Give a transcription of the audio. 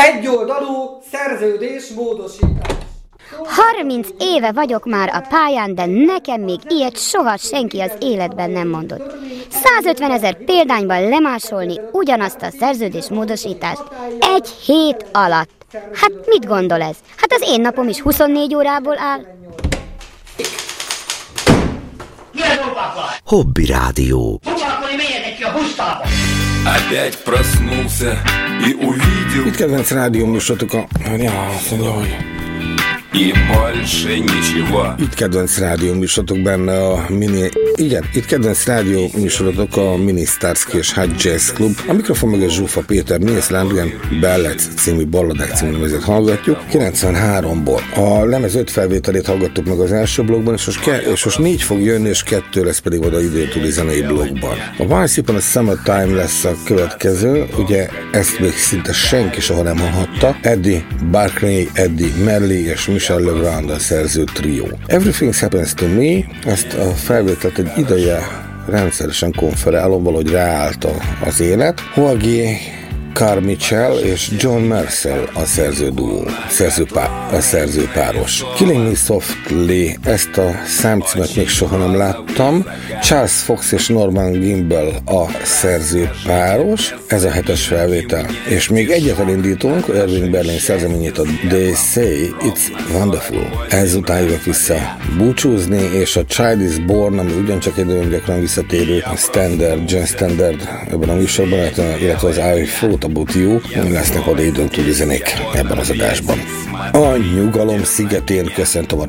egyoldalú szerződésmódosítás. 30 éve vagyok már a pályán, de nekem még ilyet soha senki az életben nem mondott. 150 000 példányban lemásolni ugyanazt a szerződésmódosítást egy hét alatt. Hát mit gondol ez? Hát az én napom is 24 órából áll. Hobby Rádió. Опять проснулся и увидел. Itt kedvenc rádió műsorotok a... И больше nичего. Itt kedvenc rádió műsorotok benne a mini... Igen, itt kedvenc rádió műsorotok a Mini Starsky és Hot Jazz Club. A mikrofon meg a Zsófa Péter, Nils Landgren Bellec című balladák című lemezet hallgatjuk 93-ból. A lemez 5 felvételét hallgattuk meg az első blogban, és most 4 fog jönni, és 2 lesz pedig oda időtúli zenei blogban. A Once Upon a Summertime lesz a következő, ugye ezt még szinte senki soha nem hallhatta. Eddie Barclay, Eddie Merle és Michel Legrand a szerző trió. Everything Happens to Me, ezt a felvételt egy ideje rendszeresen konferálom, valahogy ráállt az élet. Hoagie Carmichael és John Mercer a szerző duó, a szerzőpáros. Killing Me Softly, ezt a számcímet még soha nem láttam. Charles Fox és Norman Gimbel a szerzőpáros, ez a 7-es felvétel. És még egyet elindítunk, Irving Berlin szerzeményét, a They Say It's Wonderful. Ezután jövök vissza búcsúzni, és a Child is Born, ami ugyancsak egy nagyon gyakran visszatérő jazz standard ebben a műsorban, illetve az I Thought About You, lesznek oda időn túli zenék ebben az adásban. A nyugalom szigetén köszöntöm a